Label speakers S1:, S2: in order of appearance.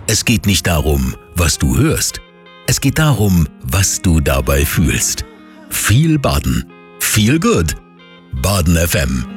S1: Es geht nicht darum, was du hörst. Es geht darum, was du dabei fühlst. Viel Baden. Feel good. Baden FM.